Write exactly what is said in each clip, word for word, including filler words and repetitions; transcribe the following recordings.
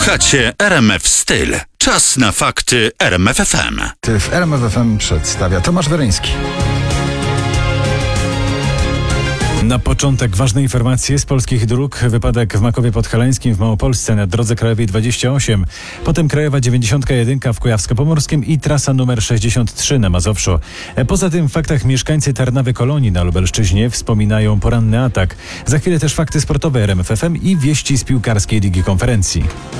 Słuchacie R M F Styl. Czas na fakty R M F F M. W R M F F M przedstawia Tomasz Weryński. Na początek ważne informacje z polskich dróg. Wypadek w Makowie Podhalańskim w Małopolsce na drodze krajowej dwadzieścia osiem. Potem krajowa dziewięćdziesiąt jeden w Kujawsko-Pomorskim i trasa numer sześćdziesiąt trzy na Mazowszu. Poza tym w faktach mieszkańcy Tarnawy Kolonii na Lubelszczyźnie wspominają poranny atak. Za chwilę też fakty sportowe R M F F M i wieści z piłkarskiej Ligi Konferencji.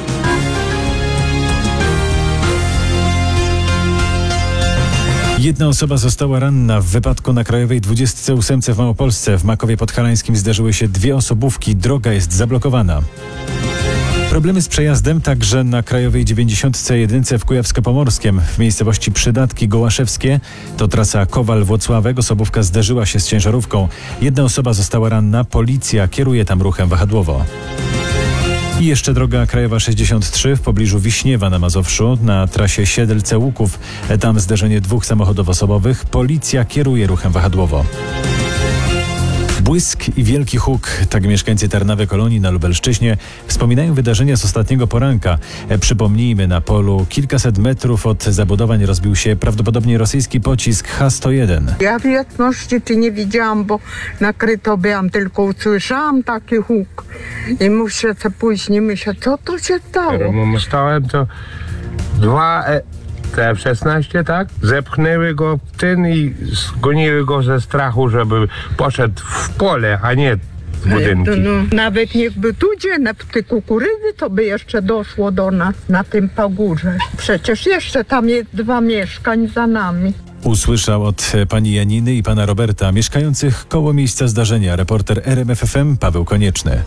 Jedna osoba została ranna w wypadku na krajowej dwudziestce ósemce w Małopolsce. W Makowie Podhalańskim zdarzyły się dwie osobówki. Droga jest zablokowana. Problemy z przejazdem także na krajowej dziewięćdziesiątce jeden w Kujawsko-Pomorskim. W miejscowości Przydatki Gołaszewskie to trasa Kowal-Włocławek. Osobówka zderzyła się z ciężarówką. Jedna osoba została ranna. Policja kieruje tam ruchem wahadłowo. I jeszcze droga krajowa sześćdziesiąt trzy w pobliżu Wiśniewa na Mazowszu na trasie Siedlce-Łuków. Tam zderzenie dwóch samochodów osobowych. Policja kieruje ruchem wahadłowo. Błysk i wielki huk, tak mieszkańcy Tarnawy Kolonii na Lubelszczyźnie wspominają wydarzenia z ostatniego poranka. Przypomnijmy, na polu kilkaset metrów od zabudowań rozbił się prawdopodobnie rosyjski pocisk H sto jeden. Ja wiadomości czy nie widziałam, bo nakryto byłam, tylko usłyszałam taki huk i muszę co później myśleć, co to się stało. Stałem to dwa T F szesnaście, tak? Zepchnęły go w ten i zgoniły go ze strachu, żeby poszedł w pole, a nie w budynki. No, nawet niechby tu gdzie, na te kukurydzy, to by jeszcze doszło do nas na tym pagórze. Przecież jeszcze tam jest dwa mieszkań za nami. Usłyszał od pani Janiny i pana Roberta, mieszkających koło miejsca zdarzenia, reporter R M F F M Paweł Konieczny.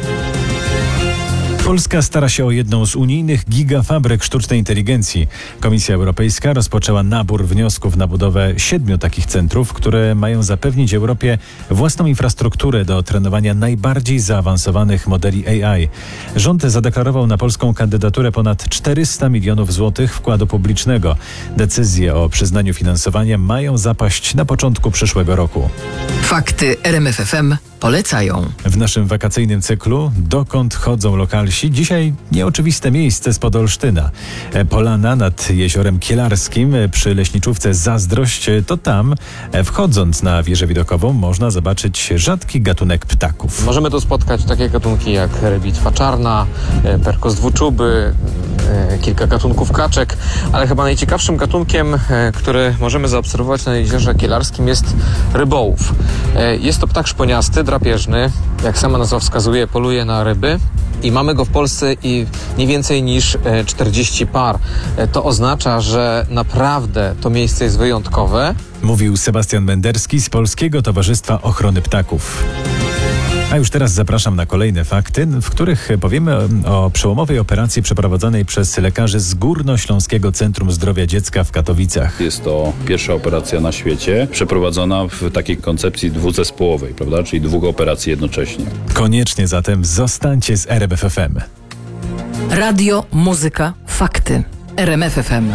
Polska stara się o jedną z unijnych gigafabryk sztucznej inteligencji. Komisja Europejska rozpoczęła nabór wniosków na budowę siedmiu takich centrów, które mają zapewnić Europie własną infrastrukturę do trenowania najbardziej zaawansowanych modeli A I. Rząd zadeklarował na polską kandydaturę ponad czterysta milionów złotych wkładu publicznego. Decyzje o przyznaniu finansowania mają zapaść na początku przyszłego roku. Fakty R M F F M polecają. W naszym wakacyjnym cyklu Dokąd chodzą lokalsi? Dzisiaj nieoczywiste miejsce spod Olsztyna. Polana nad Jeziorem Kielarskim przy leśniczówce Zazdrość. To tam, wchodząc na wieżę widokową, można zobaczyć rzadki gatunek ptaków. Możemy tu spotkać takie gatunki jak rybitwa czarna, perkos dwuczuby, kilka gatunków kaczek, ale chyba najciekawszym gatunkiem, który możemy zaobserwować na Jeziorze Kielarskim, jest rybołów. Jest to ptak szponiasty, drapieżny, jak sama nazwa wskazuje, poluje na ryby i mamy go w Polsce i nie więcej niż czterdzieści par. To oznacza, że naprawdę to miejsce jest wyjątkowe. Mówił Sebastian Menderski z Polskiego Towarzystwa Ochrony Ptaków. A już teraz zapraszam na kolejne fakty, w których powiemy o, o przełomowej operacji przeprowadzonej przez lekarzy z Górnośląskiego Centrum Zdrowia Dziecka w Katowicach. Jest to pierwsza operacja na świecie przeprowadzona w takiej koncepcji dwuzespołowej, prawda? Czyli dwóch operacji jednocześnie. Koniecznie zatem zostańcie z R M F F M. Radio, muzyka, fakty. R M F F M.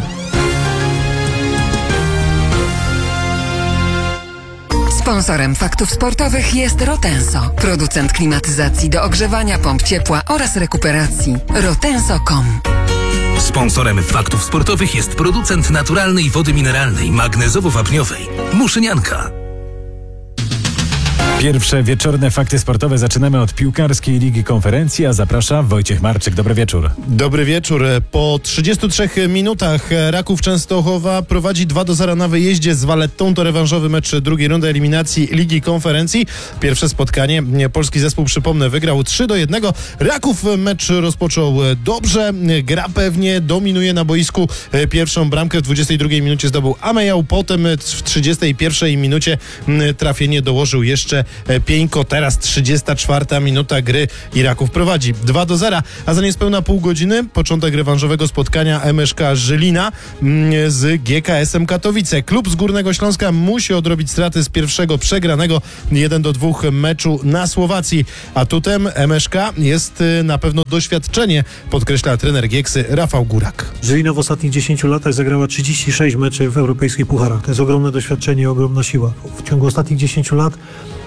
Sponsorem faktów sportowych jest Rotenso, producent klimatyzacji do ogrzewania, pomp ciepła oraz rekuperacji. rotenso kropka com. Sponsorem faktów sportowych jest producent naturalnej wody mineralnej magnezowo-wapniowej Muszynianka. Pierwsze wieczorne fakty sportowe zaczynamy od piłkarskiej Ligi Konferencji, a zaprasza Wojciech Marczyk. Dobry wieczór. Dobry wieczór. Po trzydziestu trzech minutach Raków Częstochowa prowadzi dwa do zera na wyjeździe z Valettą. To rewanżowy mecz drugiej rundy eliminacji Ligi Konferencji. Pierwsze spotkanie polski zespół, przypomnę, wygrał trzy do jednego. Raków mecz rozpoczął dobrze, gra pewnie, dominuje na boisku. Pierwszą bramkę w dwudziestej drugiej minucie zdobył Amejał, potem w trzydziestej pierwszej minucie trafienie dołożył jeszcze Pieńko. Teraz trzydziesta czwarta minuta gry i Raków prowadzi dwa do zera, a za niespełna pół godziny początek rewanżowego spotkania M S K Żylina z G K S-em Katowice. Klub z Górnego Śląska musi odrobić straty z pierwszego przegranego jeden do dwóch meczu na Słowacji. Atutem M S K jest na pewno doświadczenie, podkreśla trener Gieksy Rafał Górak. Żylina w ostatnich dziesięciu latach zagrała trzydzieści sześć meczy w europejskich pucharach. To jest ogromne doświadczenie, ogromna siła. W ciągu ostatnich dziesięciu lat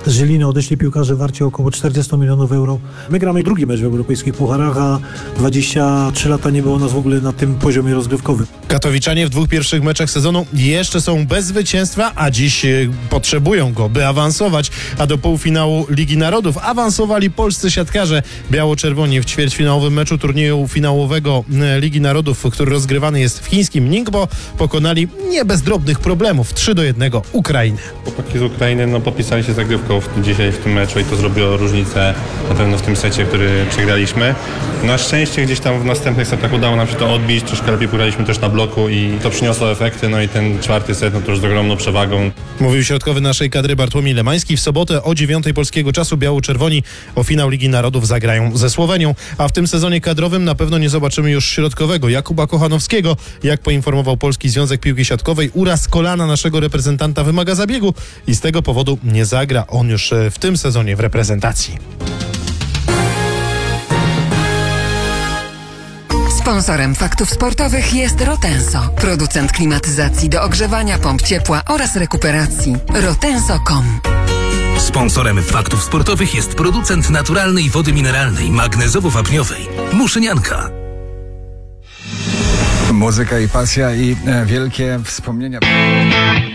Z Żyliny odeszli piłkarze warci około czterdzieści milionów euro. My gramy drugi mecz w europejskich pucharach, a dwadzieścia trzy lata nie było nas w ogóle na tym poziomie rozgrywkowym. Katowiczanie w dwóch pierwszych meczach sezonu jeszcze są bez zwycięstwa, a dziś e, potrzebują go, by awansować. A do półfinału Ligi Narodów awansowali polscy siatkarze biało-czerwoni w ćwierćfinałowym meczu turnieju finałowego e, Ligi Narodów, który rozgrywany jest w chińskim Ningbo. Pokonali nie bez drobnych problemów trzy do jednego Ukrainę. Chłopaki z Ukrainy no, popisali się zagrywką w, dzisiaj w tym meczu i to zrobiło różnicę na pewno w tym secie, który przegraliśmy. Na szczęście gdzieś tam w następnych setach udało nam się to odbić, troszkę lepiej pograliśmy też na bloku i to przyniosło efekty, no i ten czwarty set no to już z ogromną przewagą. Mówił środkowy naszej kadry Bartłomiej Lemański. W sobotę o dziewiątej polskiego czasu biało-czerwoni o finał Ligi Narodów zagrają ze Słowenią, a w tym sezonie kadrowym na pewno nie zobaczymy już środkowego Jakuba Kochanowskiego. Jak poinformował Polski Związek Piłki Siatkowej, uraz kolana naszego reprezentanta wymaga zabiegu i z tego powodu nie zagra on już w tym sezonie w reprezentacji. Sponsorem Faktów Sportowych jest Rotenso, producent klimatyzacji do ogrzewania, pomp ciepła oraz rekuperacji. rotenso kropka com. Sponsorem Faktów Sportowych jest producent naturalnej wody mineralnej magnezowo-wapniowej Muszynianka. Muzyka i pasja i e, wielkie wspomnienia.